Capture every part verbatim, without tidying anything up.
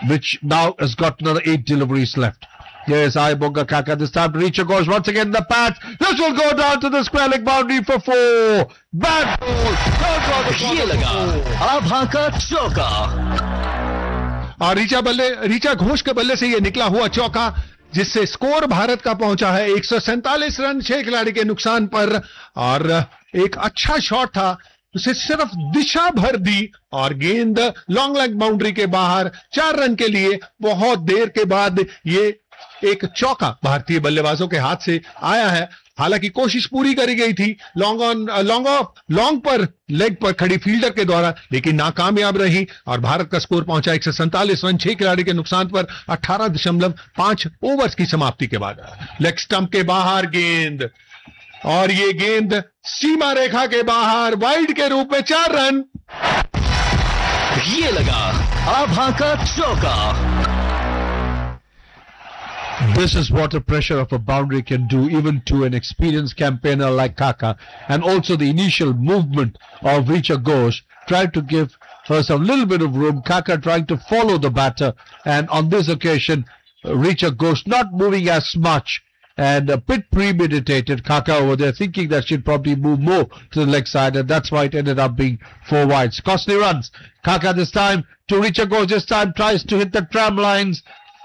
which now has got another eight deliveries left. Yes, Ayabonga Kaka this time to Richa Ghosh once again in the patch. This will go down to the square leg boundary for four. Bad ball. ये लगा आभा का चौका. और रीचा बल्ले रीचा घोष के बल्ले से ये निकला हुआ चौका, जिससे स्कोर भारत का पहुंचा है एक सौ सैंतालीस रन छह खिलाड़ी के नुकसान पर. और एक अच्छा शॉट था, उसे सिर्फ दिशा भर दी और गेंद लॉन्ग लेग बाउंड्री के बाहर. चार रन के लिए बहुत देर के बाद ये एक चौका भारतीय बल्लेबाजों के हाथ से आया है. हालांकि कोशिश पूरी करी गई थी long on long off long पर लेग पर खड़ी फील्डर के द्वारा, लेकिन नाकामयाब रही और भारत का स्कोर पहुंचा एक सौ सैंतालीस रन छह खिलाड़ी के नुकसान पर अठारह दशमलव पांच ओवर्स की समाप्ति के बाद. लेग स्टंप के बाहर गेंद, और ये गेंद सीमा रेखा के बाहर वाइड के रूप में चार रन. ये लगा आभा का चौका. This is what the pressure of a boundary can do, even to an experienced campaigner like Kaka, and also the initial movement of Richa Ghosh, trying to give her some little bit of room. Kaka trying to follow the batter, and on this occasion, Richa Ghosh not moving as much and a bit premeditated. Kaka over there thinking that she'd probably move more to the leg side, and that's why it ended up being four wides. Costly runs. Kaka this time to Richa Ghosh. This time tries to hit the tram lines.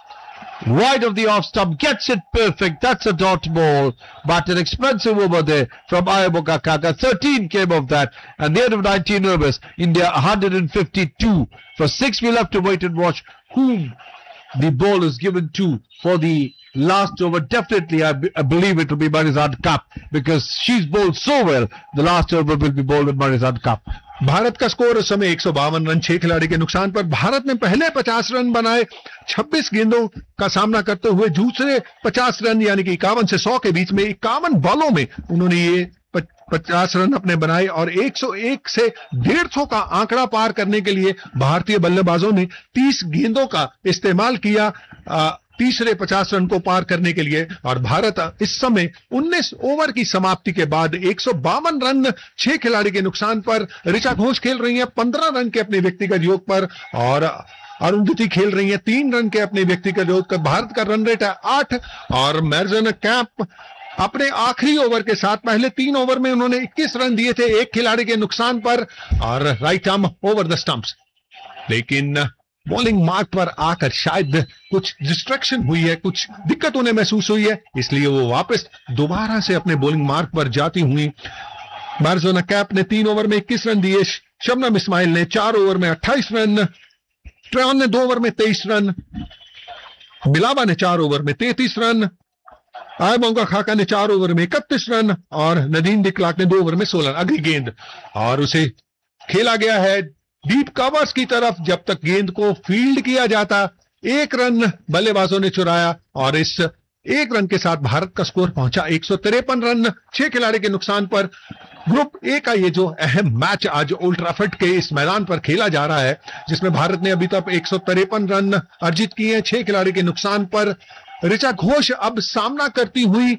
Wide of the off stump, gets it perfect. That's a dot ball, but an expensive over there from Ayabonga Kaka. thirteen came of that, and the end of nineteen overs, India one hundred fifty-two. For six, we'll have to wait and watch whom the ball is given to for the last over. Definitely, I, b- I believe it will be Marizan Cup, because she's bowled so well. The last over will be bowled with Marizan Cup. Bharat का score उस समय एक सौ बावन run छह खिलाड़ी के नुकसान पर. भारत ने पहले पचास रन बनाए छब्बीस गेंदों का सामना करते हुए. दूसरे पचास रन यानी कि इक्यावन से सौ के बीच में इक्यावन बॉलों में उन्होंने ये पचास रन अपने बनाए, और एक सौ एक से डेढ़ सौ का आंकड़ा पार करने के लिए भारतीय बल्लेबाजों ने तीस गेंदों का इस्तेमाल किया आ, तीसरे पचास रन को पार करने के लिए. और भारत इस समय उन्नीस ओवर की समाप्ति के बाद एक सौ बावन रन छह खिलाड़ी के नुकसान पर. ऋचा घोष खेल रही हैं पंद्रह रन के अपने व्यक्तिगत योग पर, और अरुंधति खेल रही हैं तीन रन के अपने व्यक्तिगत योग पर. भारत का रन रेट है आठ, और मैरजन कैप अपने आखिरी ओवर के साथ पहले तीन ओवर में उन्होंने इक्कीस रन दिए थे एक खिलाड़ी के नुकसान पर, और right arm over the stumps. लेकिन बॉलिंग मार्क पर आकर शायद कुछ डिस्ट्रैक्शन हुई है, कुछ दिक्कत उन्हें महसूस हुई है, इसलिए वो वापस दोबारा से अपने बॉलिंग मार्क पर जाती हुई. मार्जोना कैप ने तीन ओवर में इक्कीस रन दिए, शबनम इस्माइल ने चार ओवर में अट्ठाईस रन, ट्रेन ने दो ओवर में तेईस रन, बिलावा ने चार ओवर में तैंतीस रन, आयबोंगा खाका ने चार ओवर में इकतीस रन, और नदीम डिक्लार्क ने दो ओवर में सोलह. अगली गेंद, और उसे खेला गया है डीप कवर्स की तरफ. जब तक गेंद को फील्ड किया जाता, एक रन बल्लेबाजों ने चुराया, और इस एक रन के साथ भारत का स्कोर पहुंचा एक सौ तिरपन रन छह खिलाड़ी के नुकसान पर. ग्रुप ए का ये जो अहम मैच आज ओल्ड ट्रैफर्ड के इस मैदान पर खेला जा रहा है, जिसमें भारत ने अभी तक एक सौ तिरपन रन अर्जित किए हैं छह खिलाड़ी के नुकसान पर. ऋचा घोष अब सामना करती हुई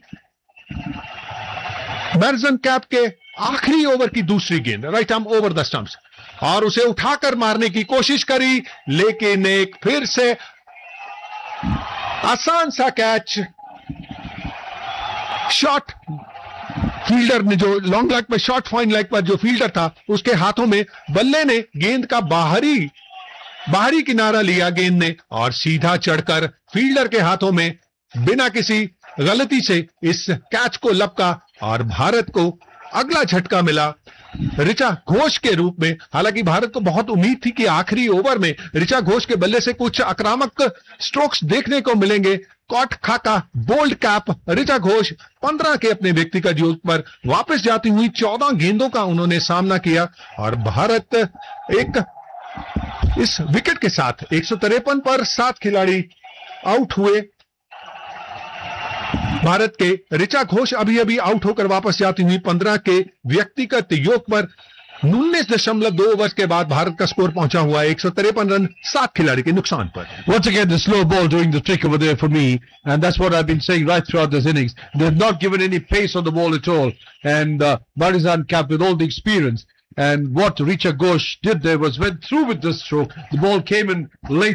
मैरजन कैप के आखिरी ओवर की दूसरी गेंद, right arm over the stumps, और उसे उठाकर मारने की कोशिश करी, लेकिन एक फिर से आसान सा कैच. शॉट फील्डर ने जो लॉन्ग लेग पर शॉर्ट फाइन लेग पर जो फील्डर था उसके हाथों में, बल्ले ने गेंद का बाहरी बाहरी किनारा लिया गेंद ने, और सीधा चढ़कर फील्डर के हाथों में बिना किसी गलती से इस कैच को लपका, और भारत को अगला झटका मिला ऋचा घोष के रूप में. हालांकि भारत को बहुत उम्मीद थी कि आखिरी ओवर में ऋचा घोष के बल्ले से कुछ आक्रामक स्ट्रोक्स देखने को मिलेंगे. कॉट खाका बोल्ड कैप, ऋचा घोष पंद्रह के अपने व्यक्तिगत योग पर वापस जाती हुई चौदह गेंदों का उन्होंने सामना किया, और भारत एक इस विकेट के साथ एक सौ तिरपन पर सात खिलाड़ी आउट हुए. भारत के ऋचा घोष अभी अभी आउट होकर वापस जाती हुई पंद्रह के व्यक्तिगत योग पर. उन्नीस दशमलव दो ओवर के बाद भारत का स्कोर पहुंचा हुआ है एक सौ तिरपन रन सात खिलाड़ी के नुकसान पर. Once again, the slow ball doing the trick over there for me, and that's what I've been saying right throughout this innings. They've not given any pace on the ball at all, and uh, Marizan Cap with all the experience. And what Richa Ghosh did there was went through with this stroke. The ball came in late.